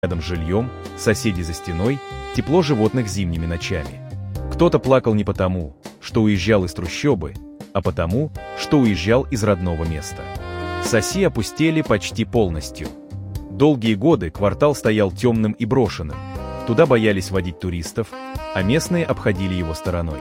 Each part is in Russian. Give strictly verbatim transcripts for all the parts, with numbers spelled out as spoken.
рядом с жильем, соседи за стеной, тепло животных зимними ночами. Кто-то плакал не потому, что уезжал из трущобы, а потому, что уезжал из родного места. Саси опустели почти полностью. Долгие годы квартал стоял темным и брошенным. Туда боялись водить туристов, а местные обходили его стороной.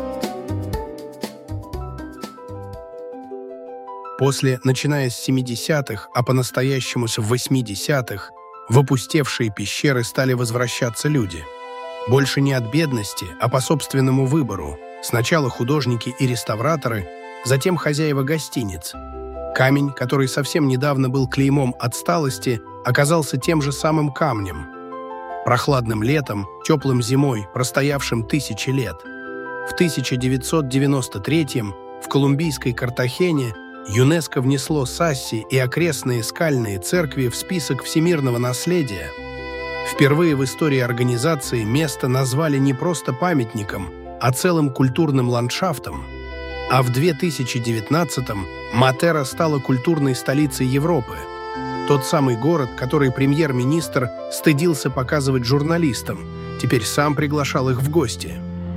После, начиная с семидесятых, а по-настоящему с восьмидесятых, в опустевшие пещеры стали возвращаться люди. Больше не от бедности, а по собственному выбору. Сначала художники и реставраторы, затем хозяева гостиниц. Камень, который совсем недавно был клеймом отсталости, оказался тем же самым камнем. Прохладным летом, теплым зимой, простоявшим тысячи лет. В тысяча девятьсот девяносто третьем в колумбийской Картахене ЮНЕСКО внесло Сасси и окрестные скальные церкви в список всемирного наследия. Впервые в истории организации место назвали не просто памятником, а целым культурным ландшафтом. А в две тысячи девятнадцатом Матера стала культурной столицей Европы. Тот самый город, который премьер-министр стыдился показывать журналистам, теперь сам приглашал их в гости.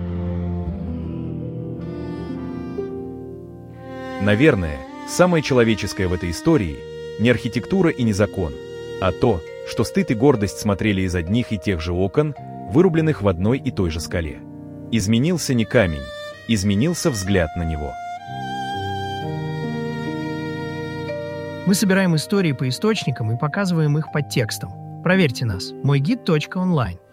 Наверное, самое человеческое в этой истории не архитектура и не закон, а то, что стыд и гордость смотрели из одних и тех же окон, вырубленных в одной и той же скале. Изменился не камень, изменился взгляд на него. Мы собираем истории по источникам и показываем их под текстом. Проверьте нас. мой гид точка онлайн.